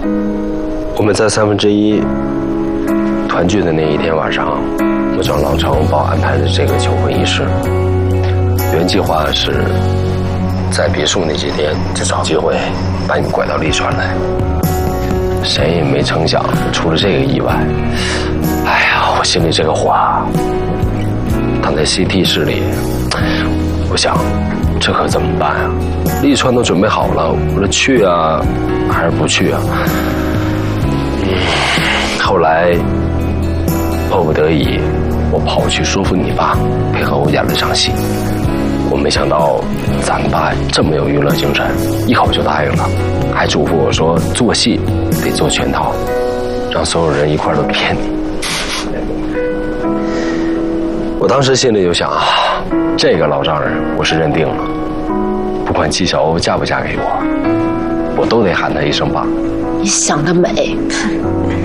我们在1/3团聚的那一天晚上，木庄老城帮我安排了这个求婚仪式。原计划是在别墅那几天就找机会把你拐到利川来，谁也没成想出了这个意外。哎呀，我心里这个火躺在 CT 室里，我想这可怎么办啊？利川都准备好了，我说去啊还是不去啊？后来迫不得已，我跑去说服你爸配合我演了场戏。我没想到咱爸这么有娱乐精神，一口就答应了，还嘱咐我说做戏得做全套，让所有人一块都骗你。我当时心里就想啊，这个老丈人我是认定了，不管纪晓鸥嫁不嫁给我，我都得喊他一声爸。 你想得美！